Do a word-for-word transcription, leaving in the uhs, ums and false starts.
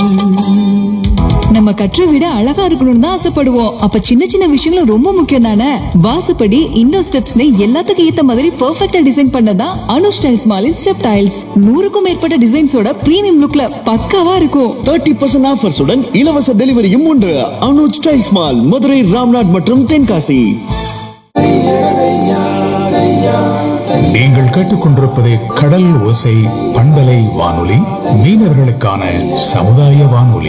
நம்ம கற்ற விட அழகா இருக்கணும்னு தான் ஆசைப்படுவோம். அப்ப சின்ன சின்ன விஷயங்களும் ரொம்ப முக்கியம் தானே. வாசப்படி, இண்டோ ஸ்டெப்ஸ்னு எல்லாத்துக்கும் ஏத்த மாதிரி பெர்ஃபெக்ட்டா டிசைன் பண்ணதான் அனு ஸ்டைல்ஸ் மாலின் ஸ்டெப் டைல்ஸ். நூறுக்கும் மேற்பட்ட டிசைன்ஸோட பிரீமியம் லுக்ல பக்காவா இருக்கும். தேர்ட்டி பர்சன்ட் ஆஃபர்ஸுடன் இலவச டெலிவரியும் உண்டு. அனு ஸ்டைல்ஸ் மால், மதுரை, ராம்நாத் மற்றும் தென்காசி. நீங்கள் கேட்டுக்கொண்டிருப்பது கடல் ஓசை பண்பலை வானொலி, மீனவர்களுக்கான சமுதாய வானொலி.